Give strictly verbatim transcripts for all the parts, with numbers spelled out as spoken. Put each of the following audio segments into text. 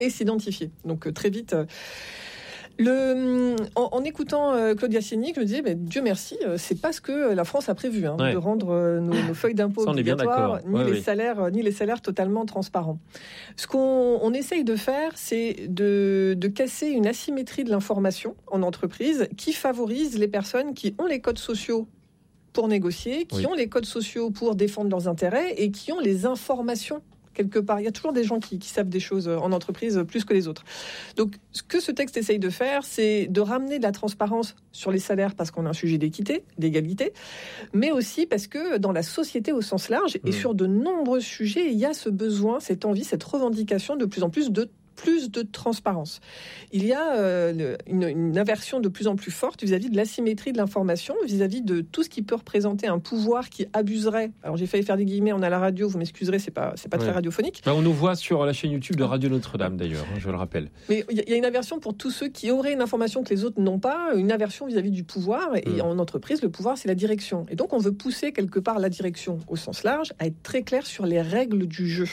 et s'identifier. Donc euh, très vite... Euh, Le, en, en écoutant euh, Claudia Sénic, je me disais, mais Dieu merci, euh, c'est pas ce que la France a prévu, hein, ouais. de rendre euh, nos, nos feuilles d'impôt obligatoires, ni, ouais, les oui. salaires, ni les salaires totalement transparents. Ce qu'on on essaye de faire, c'est de, de casser une asymétrie de l'information en entreprise qui favorise les personnes qui ont les codes sociaux pour négocier, qui oui. ont les codes sociaux pour défendre leurs intérêts et qui ont les informations quelque part. Il y a toujours des gens qui, qui savent des choses en entreprise plus que les autres. Donc, ce que ce texte essaye de faire, c'est de ramener de la transparence sur les salaires parce qu'on a un sujet d'équité, d'égalité, mais aussi parce que dans la société au sens large mmh. et sur de nombreux sujets, il y a ce besoin, cette envie, cette revendication de plus en plus de plus de transparence. Il y a euh, une, une aversion de plus en plus forte vis-à-vis de l'asymétrie de l'information, vis-à-vis de tout ce qui peut représenter un pouvoir qui abuserait. Alors j'ai failli faire des guillemets, on a la radio, vous m'excuserez, c'est pas, c'est pas ouais. très radiophonique. Ben, on nous voit sur la chaîne YouTube de Radio Notre-Dame d'ailleurs, hein, je le rappelle. Mais il y, y a une aversion pour tous ceux qui auraient une information que les autres n'ont pas, une aversion vis-à-vis du pouvoir. Et mmh. en entreprise, le pouvoir, c'est la direction. Et donc on veut pousser quelque part la direction au sens large à être très clair sur les règles du jeu.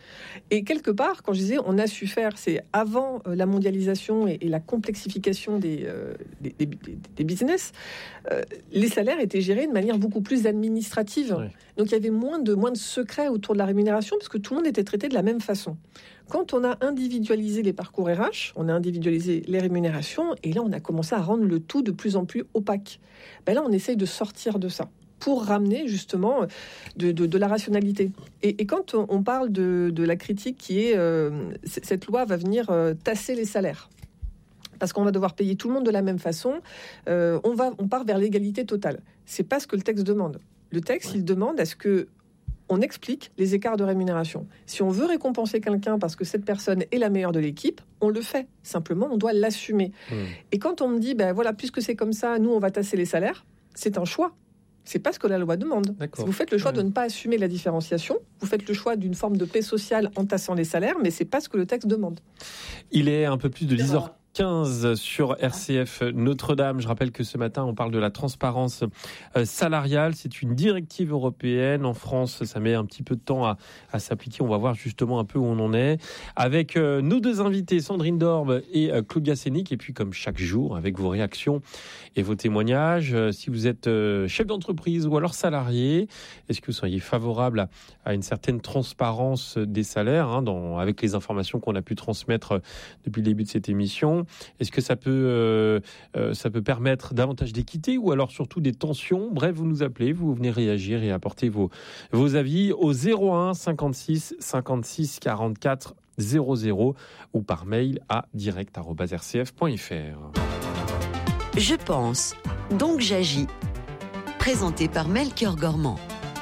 Et quelque part, quand je disais on a su faire, c'est avant euh, la mondialisation et, et la complexification des, euh, des, des, des business, euh, les salaires étaient gérés de manière beaucoup plus administrative. Oui. Donc il y avait moins de, moins de secrets autour de la rémunération parce que tout le monde était traité de la même façon. Quand on a individualisé les parcours R H, on a individualisé les rémunérations et là on a commencé à rendre le tout de plus en plus opaque. Ben là on essaye de sortir de ça pour ramener justement de, de, de la rationalité. Et, et quand on parle de, de la critique qui est euh, cette loi va venir euh, tasser les salaires, parce qu'on va devoir payer tout le monde de la même façon, euh, on, va, on part vers l'égalité totale. C'est pas ce que le texte demande. Le texte, ouais. il demande à ce que on explique les écarts de rémunération. Si on veut récompenser quelqu'un parce que cette personne est la meilleure de l'équipe, on le fait. Simplement, on doit l'assumer. Mmh. Et quand on me dit, ben voilà, puisque c'est comme ça, nous, on va tasser les salaires, c'est un choix. C'est pas ce que la loi demande. D'accord. Vous faites le choix ouais. de ne pas assumer la différenciation, vous faites le choix d'une forme de paix sociale en tassant les salaires, mais c'est pas ce que le texte demande. Il est un peu plus de dix heures quinze sur R C F Notre-Dame. Je rappelle que ce matin, on parle de la transparence salariale. C'est une directive européenne. En France, ça met un petit peu de temps à, à s'appliquer. On va voir justement un peu où on en est. Avec euh, nos deux invités, Sandrine Dorbe et euh, Claudia Sénic. Et puis, comme chaque jour, avec vos réactions et vos témoignages. Euh, si vous êtes euh, chef d'entreprise ou alors salarié, est-ce que vous seriez favorable à, à une certaine transparence des salaires, hein, dans, avec les informations qu'on a pu transmettre depuis le début de cette émission? Est-ce que ça peut, euh, euh, ça peut permettre davantage d'équité ou alors surtout des tensions? Bref, vous nous appelez, vous venez réagir et apporter vos, vos avis au zéro un cinquante-six cinquante-six quarante-quatre zéro zéro ou par mail à direct arobase r c f point f r. Je pense, donc j'agis. Présenté par Melchior Gormand.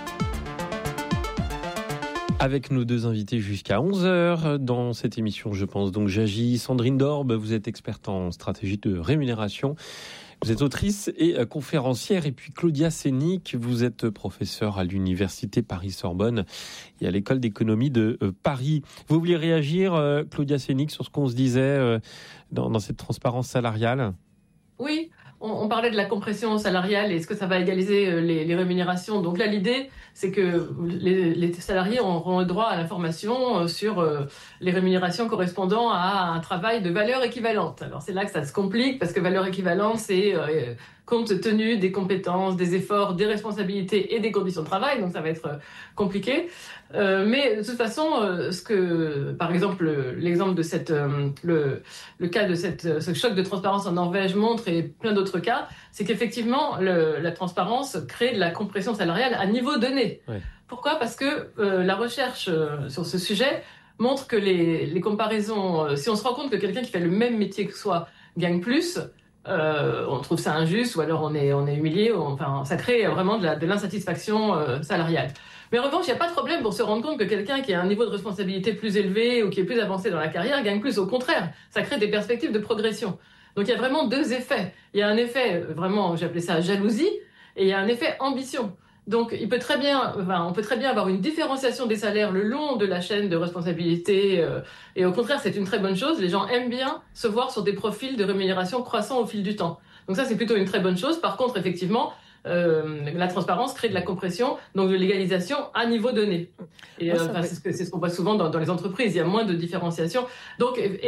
Avec nos deux invités jusqu'à onze heures dans cette émission, je pense donc j'agis. Sandrine Dorbe, vous êtes experte en stratégie de rémunération. Vous êtes autrice et conférencière. Et puis Claudia Sénic, vous êtes professeure à l'université Paris-Sorbonne et à l'école d'économie de Paris. Vous vouliez réagir, Claudia Sénic, sur ce qu'on se disait dans, dans cette transparence salariale? Oui, on, on parlait de la compression salariale et est-ce que ça va égaliser les, les rémunérations. Donc là, l'idée, c'est que les, les salariés auront le droit à l'information sur euh, les rémunérations correspondant à un travail de valeur équivalente. Alors c'est là que ça se complique parce que valeur équivalente, c'est euh, compte tenu des compétences, des efforts, des responsabilités et des conditions de travail. Donc ça va être euh, compliqué. Euh, mais de toute façon, euh, ce que, par exemple, l'exemple de cette, euh, le, le cas de cette, ce choc de transparence en Norvège montre et plein d'autres cas, c'est qu'effectivement, le, la transparence crée de la compression salariale à niveau donné. Ouais. Pourquoi ? Parce que euh, la recherche euh, sur ce sujet montre que les, les comparaisons, euh, si on se rend compte que quelqu'un qui fait le même métier que soi gagne plus, euh, on trouve ça injuste ou alors on est, on est humilié, on, enfin, ça crée vraiment de, la, de l'insatisfaction euh, salariale. Mais en revanche, il n'y a pas de problème pour se rendre compte que quelqu'un qui a un niveau de responsabilité plus élevé ou qui est plus avancé dans la carrière gagne plus. Au contraire, ça crée des perspectives de progression. Donc il y a vraiment deux effets. Il y a un effet, vraiment, j'appelais ça jalousie, et il y a un effet ambition. Donc il peut très bien, enfin, on peut très bien avoir une différenciation des salaires le long de la chaîne de responsabilité. Euh, et au contraire, c'est une très bonne chose. Les gens aiment bien se voir sur des profils de rémunération croissants au fil du temps. Donc ça, c'est plutôt une très bonne chose. Par contre, effectivement, euh, la transparence crée de la compression, donc de l'égalisation à niveau donné. Et, Ouais, euh, enfin, c'est ce que, c'est ce qu'on voit souvent dans, dans les entreprises. Il y a moins de différenciation. Donc,